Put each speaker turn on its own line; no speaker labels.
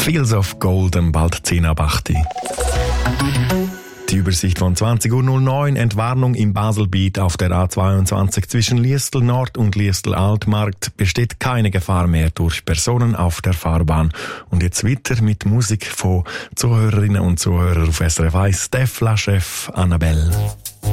Fields of Gold, bald 10 ab 8. Die Übersicht von 20.09 Uhr, Entwarnung im Baselbiet auf der A22 zwischen Liestel Nord und Liestel Altmarkt besteht keine Gefahr mehr durch Personen auf der Fahrbahn. Und jetzt weiter mit Musik von Zuhörerinnen und Zuhörern auf SRF 1, Steph Laschef, Annabelle.